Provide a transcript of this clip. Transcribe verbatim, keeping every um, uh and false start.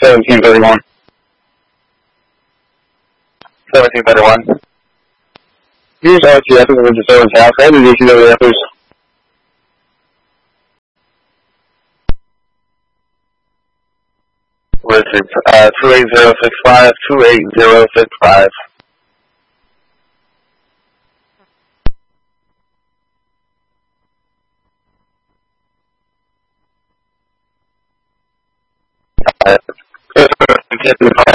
seventeen thirty-one. seventeen thirty-one. Here's R T F over to Someone's house. I need D C W Fers. Richard, uh, two eight zero six five, two eight zero six five. Uh,